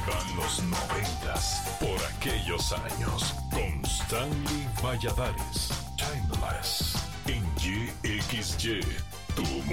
Revivan los noventas por aquellos años con Stanley Valladares. Timeless en YXY, tu